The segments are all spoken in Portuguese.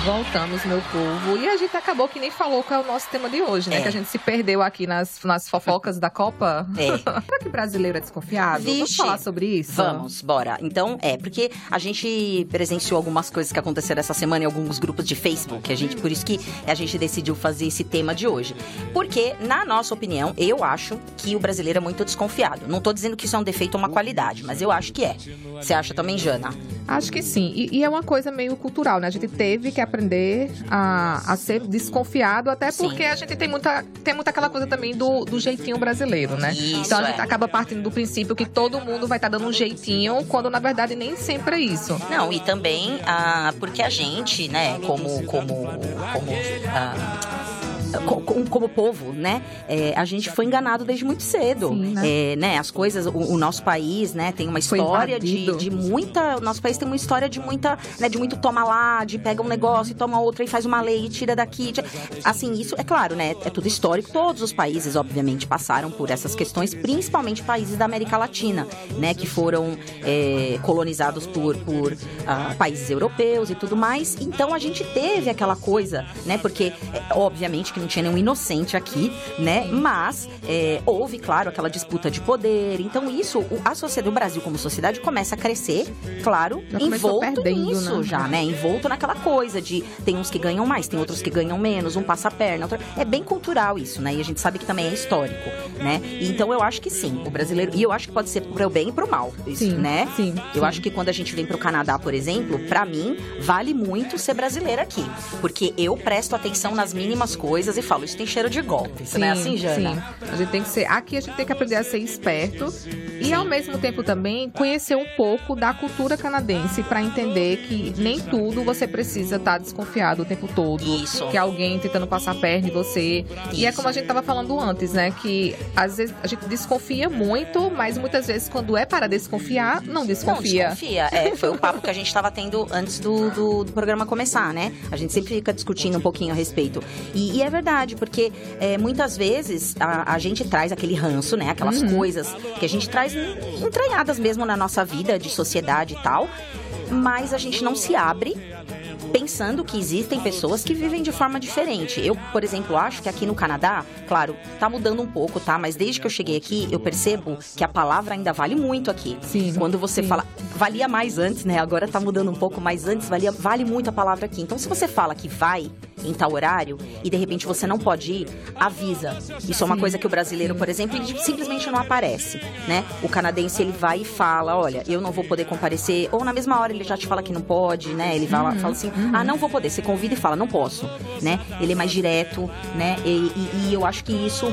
Voltamos, meu povo. E a gente acabou que nem falou qual é o nosso tema de hoje, né? Que a gente se perdeu aqui nas fofocas da Copa. Será que brasileiro é desconfiado? Vixe. Vamos falar sobre isso? Vamos, bora. Então, porque a gente presenciou algumas coisas que aconteceram essa semana em alguns grupos de Facebook. Por isso que a gente decidiu fazer esse tema de hoje. Porque, na nossa opinião, eu acho que o brasileiro é muito desconfiado. Não tô dizendo que isso é um defeito ou uma qualidade, mas eu acho que é. Você acha também, Jana? Acho que sim. E é uma coisa meio cultural, né? A gente teve que aprender a ser desconfiado, até porque a gente tem muita aquela coisa também do jeitinho brasileiro, né? Isso, então a gente acaba partindo do princípio que todo mundo vai estar dando um jeitinho, quando na verdade nem sempre é isso. Não, e também porque a gente, né, como povo, né, a gente foi enganado desde muito cedo. Sim, né? As coisas, o nosso país, né, tem uma história de muita... O nosso país tem uma história de muita, né, de muito toma lá, de pega um negócio e toma outra e faz uma lei e tira daqui. Assim, isso é claro, né, é tudo histórico. Todos os países, obviamente, passaram por essas questões, principalmente países da América Latina, né, que foram colonizados por países europeus e tudo mais. Então, a gente teve aquela coisa, né, porque, obviamente, que não tinha nenhum inocente aqui, né? Mas houve, claro, aquela disputa de poder. Então isso, a sociedade, o Brasil como sociedade começa a crescer, claro, envolto nisso, né? Já, né? Envolto naquela coisa de tem uns que ganham mais, tem outros que ganham menos, um passa a perna, outro... É bem cultural isso, né? E a gente sabe que também é histórico, né? Então eu acho que sim, o brasileiro... E eu acho que pode ser pro bem e pro mal, isso, sim, né? Sim, eu acho que quando a gente vem pro Canadá, por exemplo, pra mim, vale muito ser brasileira aqui. Porque eu presto atenção nas mínimas coisas e falo, isso tem cheiro de golpe. Isso não é assim, Jana? Sim. A gente tem que ser... Aqui a gente tem que aprender a ser esperto e, ao mesmo tempo, também conhecer um pouco da cultura canadense para entender que nem tudo você precisa estar desconfiado o tempo todo. Isso. Que alguém tentando passar a perna em você. Isso. E é como a gente estava falando antes, né? Que, às vezes, a gente desconfia muito, mas muitas vezes, quando é para desconfiar, não desconfia. Não desconfia. Foi o papo que a gente estava tendo antes do programa começar, né? A gente sempre fica discutindo um pouquinho a respeito. E é verdade, porque muitas vezes a gente traz aquele ranço, né? Aquelas coisas que a gente traz entranhadas mesmo na nossa vida de sociedade e tal, mas a gente não se abre pensando que existem pessoas que vivem de forma diferente. Eu, por exemplo, acho que aqui no Canadá, claro, tá mudando um pouco, tá? Mas desde que eu cheguei aqui, eu percebo que a palavra ainda vale muito aqui. Sim. Quando você fala... Valia mais antes, né? Agora tá mudando um pouco, mas antes vale muito a palavra aqui. Então, se você fala que vai em tal horário e, de repente, você não pode ir, avisa. Isso é uma coisa que o brasileiro, por exemplo, ele simplesmente não aparece, né? O canadense, ele vai e fala, olha, eu não vou poder comparecer. Ou na mesma hora ele já te fala que não pode, né? Ele fala assim, não vou poder. Você convida e fala, não posso, né? Ele é mais direto, né? E eu acho que isso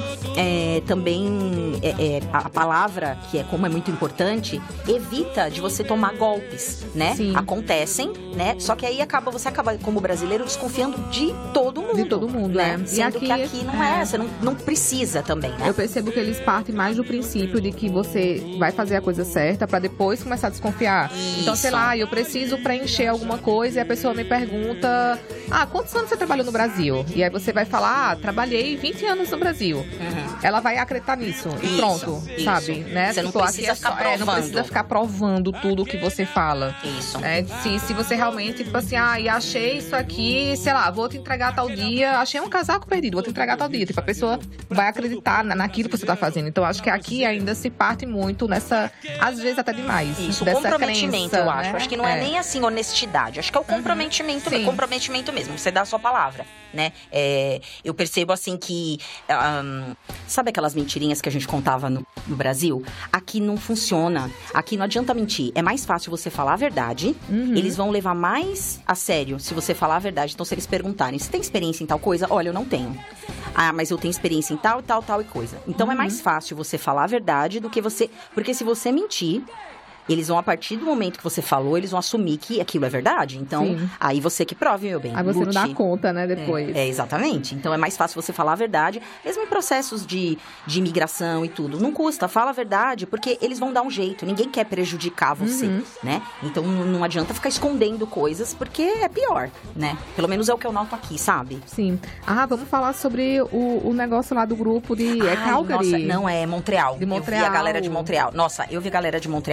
também a palavra, que como é muito importante, evita de você tomar golpes, né? Sim. Acontecem, né? Só que aí você acaba, como brasileiro, desconfiando de todo mundo. De todo mundo, né? Sendo que aqui não você não precisa também, né? Eu percebo que eles partem mais do princípio de que você vai fazer a coisa certa pra depois começar a desconfiar. Isso. Então, sei lá, eu preciso preencher alguma coisa e a pessoa me pergunta, quantos anos você trabalhou no Brasil? E aí você vai falar, trabalhei 20 anos no Brasil. Ela vai acreditar nisso e pronto, sabe? Né? Você não precisa ficar provando. Não precisa ficar provando tudo o que você fala. Isso. Se você realmente, tipo assim, achei isso aqui, sei lá, vou te entregar tal dia, achei um casaco perdido, vou te entregar tal dia. Tipo, a pessoa vai acreditar naquilo que você tá fazendo. Então, acho que aqui ainda se parte muito nessa, às vezes até demais. Isso, dessa comprometimento, crença, eu acho. Né? Acho que não é nem assim honestidade. Acho que é o comprometimento, comprometimento mesmo. Você dá a sua palavra, né? Eu percebo assim que... sabe aquelas mentirinhas que a gente contava no Brasil? Aqui não funciona. Aqui não adianta mentir. É mais fácil você falar a verdade. Eles vão levar mais a sério se você falar a verdade. Então, se eles perguntarem, você tem experiência em tal coisa? Olha, eu não tenho. Mas eu tenho experiência em tal e coisa. Então, é mais fácil você falar a verdade do que você... Porque se você mentir... Eles vão, a partir do momento que você falou, eles vão assumir que aquilo é verdade. Então, aí você que prove, meu bem. Aí você não dá conta, né, depois. Exatamente. Então, é mais fácil você falar a verdade, mesmo em processos de imigração e tudo. Não custa, fala a verdade, porque eles vão dar um jeito. Ninguém quer prejudicar você, né? Então, não adianta ficar escondendo coisas, porque é pior, né? Pelo menos é o que eu noto aqui, sabe? Sim. Vamos falar sobre o negócio lá do grupo de Calgary. Nossa, não, é Montreal. De Montreal. Eu vi a galera de Montreal. Nossa, eu vi a galera de Montreal, gente,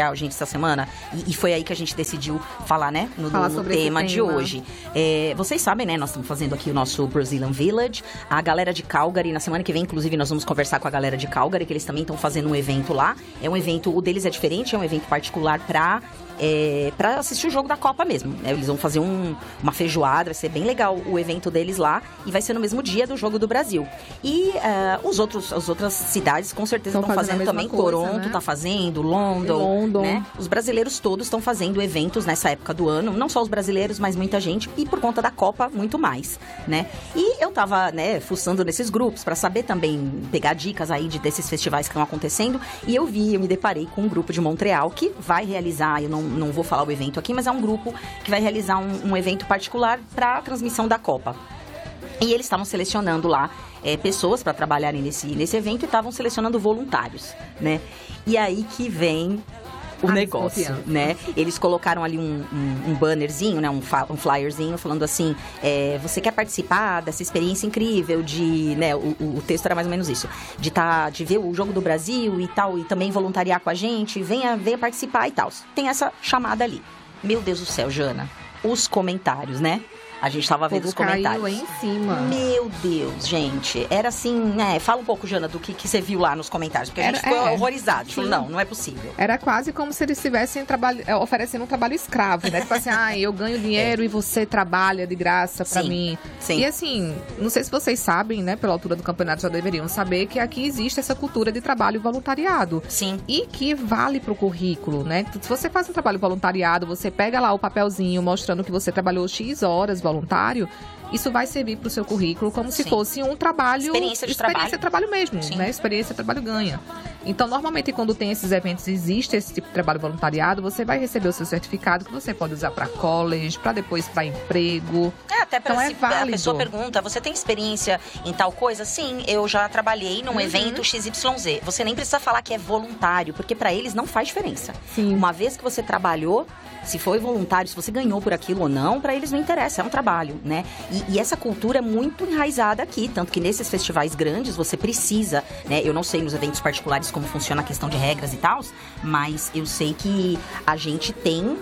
essa semana, e foi aí que a gente decidiu falar, né, no tema de hoje. Vocês sabem, né, nós estamos fazendo aqui o nosso Brazilian Village. A galera de Calgary, na semana que vem, inclusive, nós vamos conversar com a galera de Calgary, que eles também estão fazendo um evento lá. É um evento, o deles é diferente, é um evento particular pra assistir o jogo da Copa mesmo. Eles vão fazer uma feijoada, vai ser bem legal o evento deles lá, e vai ser no mesmo dia do jogo do Brasil. E as outras cidades com certeza estão fazendo também. Coisa, Toronto tá fazendo, London. Né? Os brasileiros todos estão fazendo eventos nessa época do ano, não só os brasileiros, mas muita gente, e por conta da Copa, muito mais, né? E eu tava, né, fuçando nesses grupos pra saber também, pegar dicas aí desses festivais que estão acontecendo, e eu me deparei com um grupo de Montreal que vai realizar, eu não vou falar o evento aqui, mas é um grupo que vai realizar um evento particular para a transmissão da Copa. E eles estavam selecionando lá pessoas para trabalharem nesse evento e estavam selecionando voluntários, né? E aí que vem o negócio, né? Eles colocaram ali um bannerzinho, né? Um flyerzinho falando assim, você quer participar dessa experiência incrível de, né? O texto era mais ou menos isso, de ver o jogo do Brasil e tal, e também voluntariar com a gente, venha participar e tal. Tem essa chamada ali. Meu Deus do céu, Jana, os comentários, né? A gente tava vendo os comentários. Caiu em cima. Meu Deus, gente. Era assim, né? Fala um pouco, Jana, do que você viu lá nos comentários. Porque a gente ficou horrorizado. Falou, não é possível. Era quase como se eles estivessem oferecendo um trabalho escravo, né? Tipo assim, eu ganho dinheiro e você trabalha de graça pra mim. Sim. E assim, não sei se vocês sabem, né? Pela altura do campeonato já deveriam saber que aqui existe essa cultura de trabalho voluntariado. Sim. E que vale pro currículo, né? Se você faz um trabalho voluntariado, você pega lá o papelzinho mostrando que você trabalhou X horas voluntário, isso vai servir para o seu currículo como se fosse um trabalho... Experiência de trabalho mesmo, né? Experiência de trabalho ganha. Então, normalmente, quando tem esses eventos, existe esse tipo de trabalho voluntariado, você vai receber o seu certificado que você pode usar para college, para depois para emprego. Até para a pessoa pergunta, você tem experiência em tal coisa? Sim, eu já trabalhei num evento XYZ. Você nem precisa falar que é voluntário, porque para eles não faz diferença. Sim. Uma vez que você trabalhou, se foi voluntário, se você ganhou por aquilo ou não, para eles não interessa, é um trabalho, né? E essa cultura é muito enraizada aqui, tanto que nesses festivais grandes você precisa, né? Eu não sei nos eventos particulares como funciona a questão de regras e tal, mas eu sei que a gente tem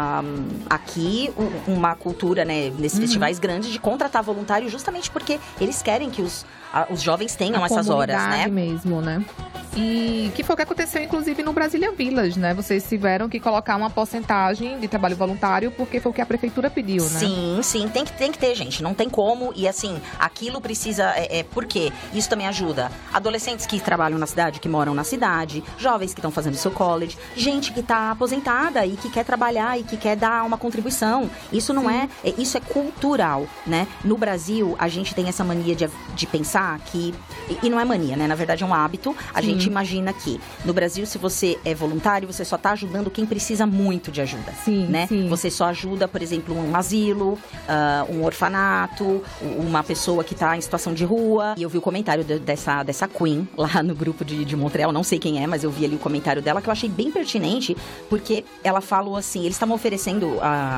aqui uma cultura, né, nesses festivais grandes de contratar voluntário justamente porque eles querem que os jovens tenham essas horas, né? Mesmo, né? E que foi o que aconteceu, inclusive, no Brazilian Village, né? Vocês tiveram que colocar uma porcentagem de trabalho voluntário porque foi o que a prefeitura pediu, né? Sim. Tem que ter, gente. Não tem como. E, assim, aquilo precisa... Por quê? Isso também ajuda adolescentes que trabalham na cidade, que moram na cidade, jovens que estão fazendo seu college, gente que está aposentada e que quer trabalhar e que quer dar uma contribuição. Isso não isso é cultural, né? No Brasil, a gente tem essa mania de pensar que... E não é mania, né? Na verdade, é um hábito. A gente imagina que no Brasil, se você é voluntário, você só está ajudando quem precisa muito de ajuda, né? Você só ajuda, por exemplo, um asilo, um orfanato, uma pessoa que está em situação de rua. E eu vi o comentário dessa Queen lá no grupo de Montreal, não sei quem é, mas eu vi ali o comentário dela que eu achei bem pertinente, porque ela falou assim, eles estavam oferecendo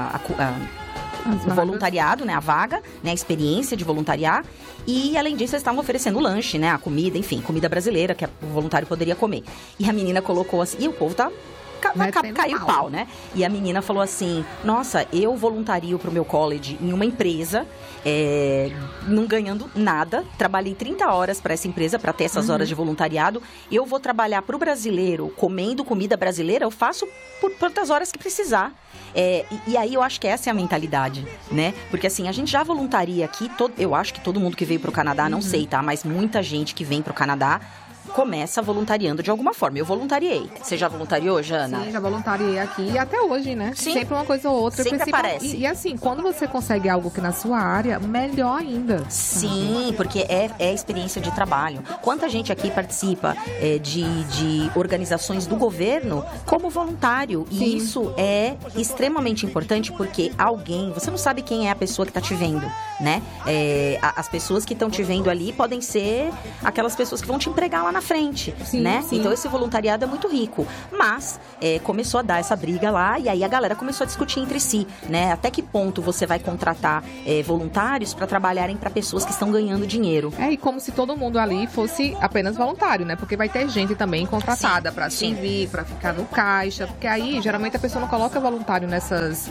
o voluntariado, né, a vaga, né, a experiência de voluntariar, e além disso eles estavam oferecendo lanche, né, a comida, enfim, comida brasileira que o voluntário poderia comer. E a menina colocou assim, e o povo tá... Caiu o pau, né? E a menina falou assim, nossa, eu voluntario pro meu college em uma empresa, não ganhando nada, trabalhei 30 horas para essa empresa, para ter essas horas de voluntariado, eu vou trabalhar pro brasileiro, comendo comida brasileira, eu faço por quantas horas que precisar. E aí eu acho que essa é a mentalidade, né? Porque assim, a gente já voluntaria aqui, eu acho que todo mundo que veio pro Canadá, não sei, tá? Mas muita gente que vem pro Canadá começa voluntariando de alguma forma. Eu voluntariei. Você já voluntariou, Jana? Sim, já voluntariei aqui e até hoje, né? Sim. Sempre uma coisa ou outra. Sempre aparece. E assim, quando você consegue algo que na sua área, melhor ainda. Sim, porque é experiência de trabalho. Quanta gente aqui participa de organizações do governo como voluntário. Sim. E isso é extremamente importante porque você não sabe quem é a pessoa que está te vendo, né? As pessoas que estão te vendo ali podem ser aquelas pessoas que vão te empregar lá na na frente, sim, né? Sim. Então esse voluntariado é muito rico. Mas começou a dar essa briga lá e aí a galera começou a discutir entre si, né? Até que ponto você vai contratar voluntários para trabalharem para pessoas que estão ganhando dinheiro. E como se todo mundo ali fosse apenas voluntário, né? Porque vai ter gente também contratada para servir, para ficar no caixa, porque aí geralmente a pessoa não coloca voluntário nessas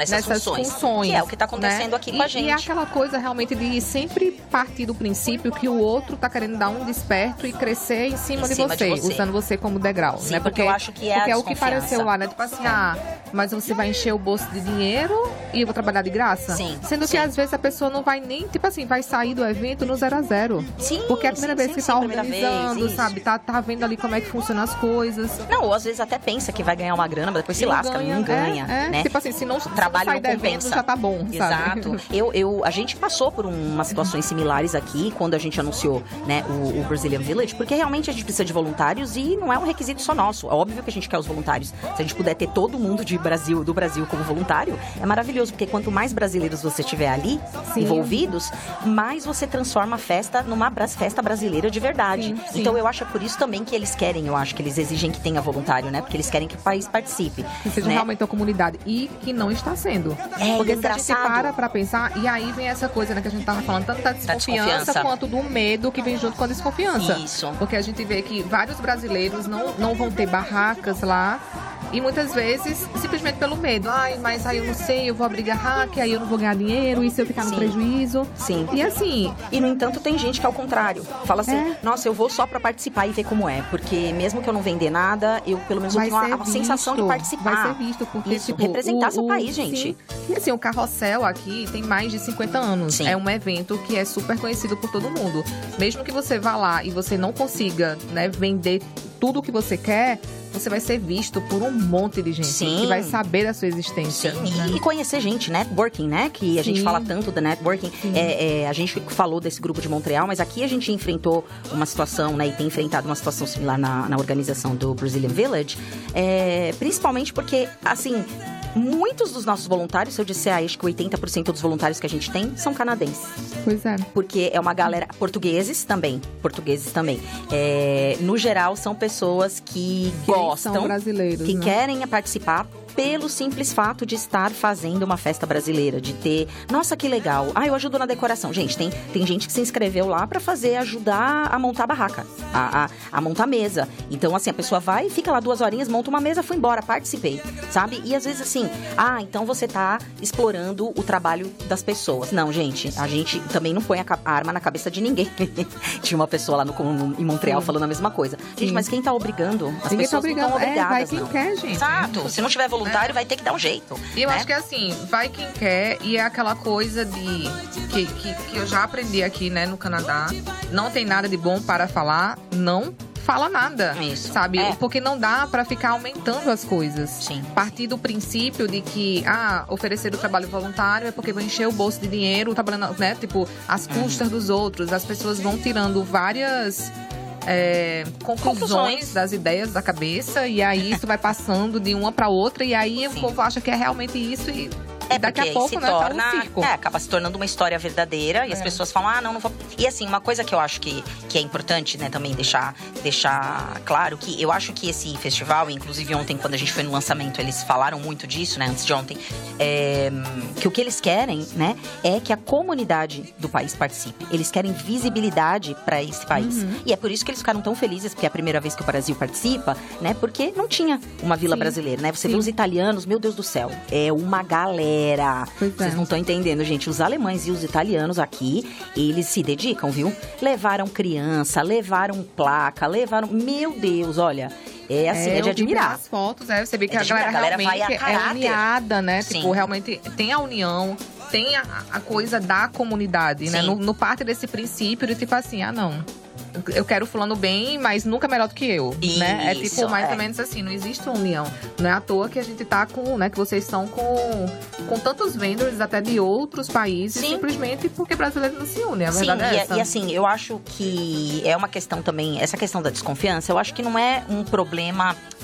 funções, que é o que está acontecendo, né? Aqui com a gente. E é aquela coisa realmente de sempre partir do princípio que o outro tá querendo dar um desperto e crescer em cima de você, usando você como degrau, sim, né? Porque eu acho que é o que pareceu lá, né? Tipo assim, mas você vai encher o bolso de dinheiro e eu vou trabalhar de graça? Sim. Sendo que às vezes a pessoa não vai nem, tipo assim, vai sair do evento no 0 a 0. Sim. Porque é a primeira vez que tá organizando, sabe? Tá vendo ali como é que funcionam as coisas. Não, ou às vezes até pensa que vai ganhar uma grana, mas depois se lasca, não ganha, né? Tipo assim, se não trabalho não compensa, evento, já tá bom, sabe? Exato. A gente passou por umas situações similares aqui, quando a gente anunciou, né, o Brazilian Village, porque realmente a gente precisa de voluntários e não é um requisito só nosso. É óbvio que a gente quer os voluntários. Se a gente puder ter todo mundo do Brasil como voluntário, é maravilhoso, porque quanto mais brasileiros você tiver ali, envolvidos, mais você transforma a festa numa festa brasileira de verdade. Sim. Então eu acho por isso também que eles querem, eu acho que eles exigem que tenha voluntário, né? Porque eles querem que o país participe. Que seja, né, realmente uma comunidade. E que não está sendo. Porque se a gente para pra pensar, e aí vem essa coisa, né, que a gente tava falando, tanto da desconfiança quanto do medo que vem junto com a desconfiança. Isso. Porque a gente vê que vários brasileiros não vão ter barracas lá. E muitas vezes, simplesmente pelo medo. Mas aí eu não sei, eu vou abrir barraca, aí eu não vou ganhar dinheiro, e se eu ficar no prejuízo? Sim. E assim... E, no entanto, tem gente que é ao contrário. Fala assim, nossa, eu vou só pra participar e ver como é. Porque mesmo que eu não vender nada, eu pelo menos tenho a sensação de participar. Vai ser visto, porque isso, tipo, representar seu país, gente. Sim. E assim, o Carrossel aqui tem mais de 50 anos. Sim. É um evento que é super conhecido por todo mundo. Mesmo que você vá lá e você não consiga, né, vender tudo o que você quer, você vai ser visto por um monte de gente que vai saber da sua existência. Sim, né? E conhecer gente, networking, né? Que a gente fala tanto da networking. A gente falou desse grupo de Montreal, mas aqui a gente enfrentou uma situação, né? E tem enfrentado uma situação similar na organização do Brazilian Village. Principalmente porque, assim... Muitos dos nossos voluntários, se eu disser acho que 80% dos voluntários que a gente tem são canadenses. Pois é. Porque é uma galera... Portugueses também. No geral, são pessoas que gostam... São brasileiros, que né? querem participar pelo simples fato de estar fazendo uma festa brasileira, de ter... Nossa, que legal. Eu ajudo na decoração. Gente, tem gente que se inscreveu lá pra ajudar a montar a barraca, a montar a mesa. Então, assim, a pessoa vai, fica lá 2 horinhas, monta uma mesa, foi embora, participei, sabe? E às vezes, assim, então você tá explorando o trabalho das pessoas. Não, gente, a gente também não põe a arma na cabeça de ninguém. Tinha uma pessoa lá em Montreal falando a mesma coisa. Gente, mas quem tá obrigando? As ninguém pessoas tá obrigando. Não estão obrigadas, vai quem quer, gente. Exato. Se não tiver voluntário, vai ter que dar um jeito. E eu acho que assim, vai quem quer, e é aquela coisa que eu já aprendi aqui, né, no Canadá. Não tem nada de bom para falar, não fala nada. Isso. Sabe? Porque não dá pra ficar aumentando as coisas. Sim. Partir do princípio de que, oferecer o trabalho voluntário é porque vai encher o bolso de dinheiro, trabalhando, né? Tipo, às custas dos outros. As pessoas vão tirando várias... conclusões das ideias da cabeça, e aí isso vai passando de uma para outra, e aí o povo acha que é realmente isso, e daqui a pouco, né, tá um circo. Acaba se tornando uma história verdadeira, e as pessoas falam, não vou... E assim, uma coisa que eu acho que é importante, né, também deixar claro, que eu acho que esse festival, inclusive ontem, quando a gente foi no lançamento, eles falaram muito disso, né, antes de ontem, que o que eles querem, né, é que a comunidade do país participe. Eles querem visibilidade para esse país. E é por isso que eles ficaram tão felizes, porque é a primeira vez que o Brasil participa, né, porque não tinha uma vila brasileira, né, você vê os italianos, meu Deus do céu, é uma galera. Vocês não estão entendendo, gente. Os alemães e os italianos aqui, eles se dedicam, viu? Levaram criança, levaram placa, Meu Deus, olha... É de admirar. As fotos, você vê que a galera realmente é uniada, né? Sim. Tipo, realmente tem a união, tem a coisa da comunidade, né? No parte desse princípio de tipo assim, não... Eu quero fulano bem, mas nunca melhor do que eu, né? É tipo mais ou menos assim, não existe uma união. Não é à toa que a gente tá com, né? Que vocês estão com tantos vendors até de outros países, simplesmente porque brasileiro não se une, a verdade é essa. E assim, eu acho que é uma questão também, essa questão da desconfiança, eu acho que não é um problema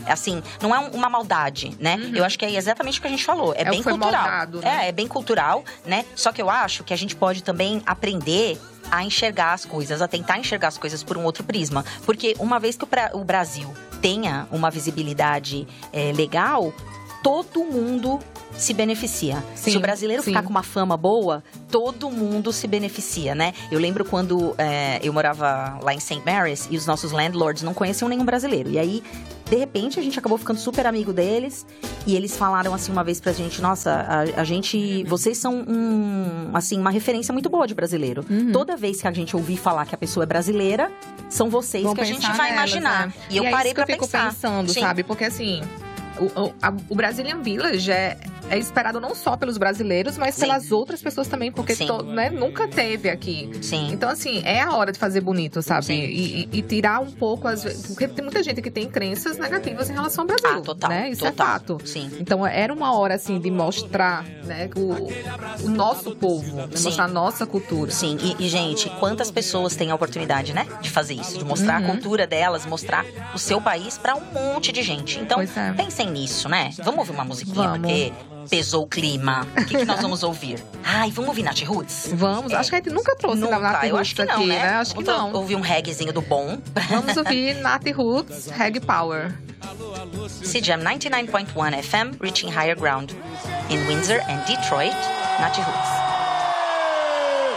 assim, não é uma maldade, né? Eu acho que é exatamente o que a gente falou. É bem cultural. Moldado, né? É bem cultural, né? Só que eu acho que a gente pode também aprender a enxergar as coisas, a tentar enxergar as coisas por um outro prisma. Porque uma vez que o Brasil tenha uma visibilidade legal, todo mundo se beneficia. Sim, se o brasileiro ficar com uma fama boa, todo mundo se beneficia, né? Eu lembro quando eu morava lá em St. Mary's e os nossos landlords não conheciam nenhum brasileiro. E aí, de repente, a gente acabou ficando super amigo deles. E eles falaram assim uma vez pra gente: nossa, vocês são uma referência muito boa de brasileiro. Toda vez que a gente ouvir falar que a pessoa é brasileira, são vocês que a gente vai imaginar. Né? E eu parei pra pensar. Eu fico pensando, Sim. sabe? Porque assim, o Brazilian Village é esperado não só pelos brasileiros, mas pelas outras pessoas também, porque né, nunca teve aqui. Sim. Então, assim, é a hora de fazer bonito, sabe? Sim. E tirar um pouco, às vezes, porque tem muita gente que tem crenças negativas em relação ao Brasil. Total. Né? Isso total. é fato. Sim. Então, era uma hora, assim, de mostrar, né, o nosso povo, né, mostrar a nossa cultura. Sim, e gente, quantas pessoas têm a oportunidade, né, de fazer isso, de mostrar a cultura delas, mostrar o seu país pra um monte de gente. Então, pensem nisso, né? Vamos ouvir uma musiquinha, porque pesou o clima. O que nós vamos ouvir? Ai, vamos ouvir Nath Roots? Vamos, acho que a gente nunca trouxe Nath eu Roots acho que aqui, não, né? Acho que não. Ouvir um reggaezinho do bom. Vamos ouvir Nath Roots, Reggae Power. CJAM 99.1 FM, reaching higher ground. In Windsor and Detroit, Nath Roots.